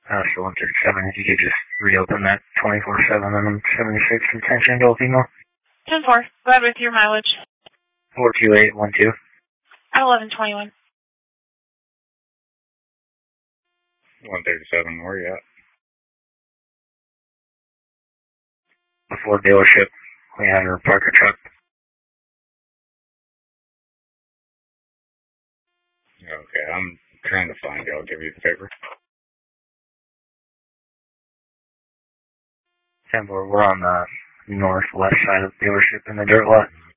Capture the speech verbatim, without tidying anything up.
Uh, so one thirty-seven, if you could just reopen that twenty-four seven and seventy-six attention adult female. ten four, go ahead with your mileage. four two eight one two. eleven twenty-one. one thirty-seven, where you at? Before dealership, we had her park her truck. Okay, I'm trying to find you. I'll give you the paper. ten four, we're on the northwest side of the dealership in the dirt lot.